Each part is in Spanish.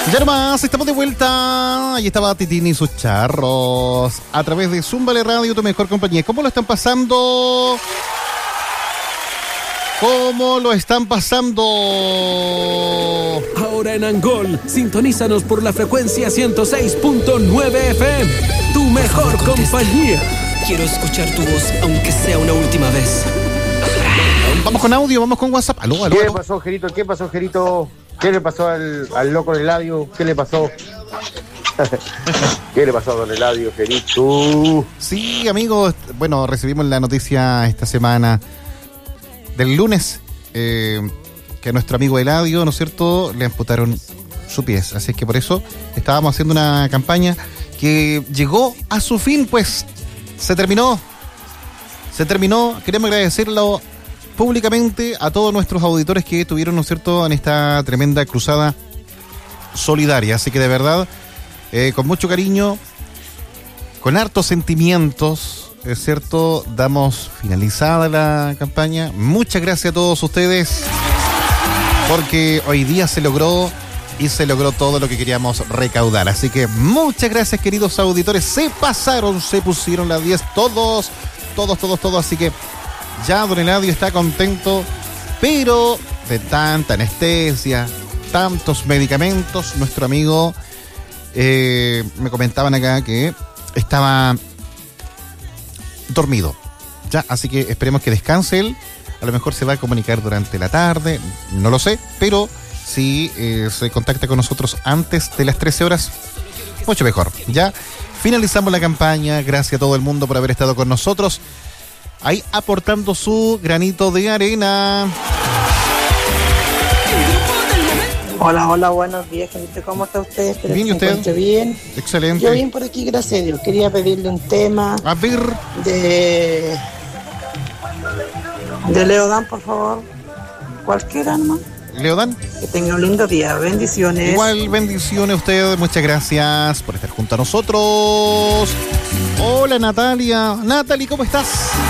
Ya nomás, estamos de vuelta. Ahí estaba Titín y sus charros. A través de Zúmbale Radio, tu mejor compañía. ¿Cómo lo están pasando? ¿Cómo lo están pasando? Ahora en Angol, sintonízanos por la frecuencia 106.9 FM. Tu mejor compañía. Quiero escuchar tu voz, aunque sea una última vez. Vamos con audio, vamos con WhatsApp. Aló, aló. ¿Qué pasó, Gerito? ¿Qué pasó, Gerito? ¿Qué le pasó al loco del Eladio? ¿Qué le pasó? ¿Qué le pasó a don Eladio, Gerito? Sí, amigos, bueno, recibimos la noticia esta semana del lunes que a nuestro amigo Eladio, ¿no es cierto?, le amputaron su pie. Así que por eso estábamos haciendo una campaña que llegó a su fin, pues se terminó. Queremos agradecerlo públicamente a todos nuestros auditores que estuvieron, ¿no es cierto?, en esta tremenda cruzada solidaria. Así que de verdad, con mucho cariño, con hartos sentimientos, es cierto, damos finalizada la campaña. Muchas gracias a todos ustedes, porque hoy día se logró y se logró todo lo que queríamos recaudar. Así que muchas gracias, queridos auditores. Se pasaron, se pusieron las 10 todos. Así que ya don Eladio está contento, pero de tanta anestesia, tantos medicamentos, nuestro amigo me comentaban acá que estaba dormido. Ya, así que esperemos que descanse él. A lo mejor se va a comunicar durante la tarde, no lo sé, pero si se contacta con nosotros antes de las 13 horas, mucho mejor. Ya finalizamos la campaña. Gracias a todo el mundo por haber estado con nosotros, ahí aportando su granito de arena. Hola, buenos días, gente. ¿Cómo está usted? Espero Bien, ¿y que se usted? encuentre bien. Excelente. Yo bien por aquí, gracias a Dios. Quería pedirle un tema A ver, de Leodán, por favor. Cualquiera, nomás. Leodán. Que tenga un lindo día. Bendiciones. Igual, bendiciones a usted. Muchas gracias por estar junto a nosotros. Hola, Natalia. Natalie, ¿cómo estás?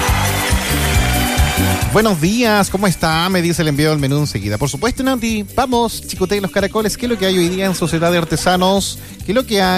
Buenos días, ¿cómo está? Me dice el envío del menú enseguida. Por supuesto, Nati. Vamos, chicote los caracoles. ¿Qué es lo que hay hoy día en Sociedad de Artesanos? ¿Qué es lo que hay?